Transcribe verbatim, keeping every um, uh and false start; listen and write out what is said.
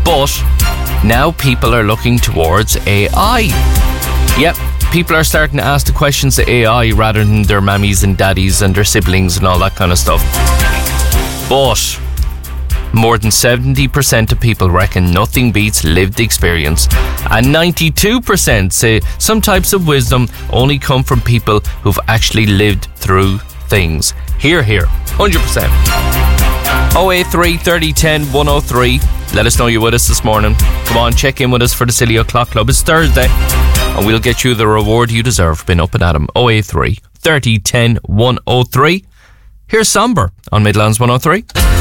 But now people are looking towards A I. Yep, people are starting to ask the questions to A I rather than their mammies and daddies and their siblings and all that kind of stuff. But more than seventy percent of people reckon nothing beats lived experience, and ninety-two percent say some types of wisdom only come from people who've actually lived through things. Hear, hear, one hundred percent. oh eight three, thirty, ten, one oh three. Let us know you're with us this morning. Come on, check in with us for the Silly O'Clock Club. It's Thursday, and we'll get you the reward you deserve for being up and at 'em. oh eight three, thirty, ten, one oh three. Here's Somber on Midlands one oh three.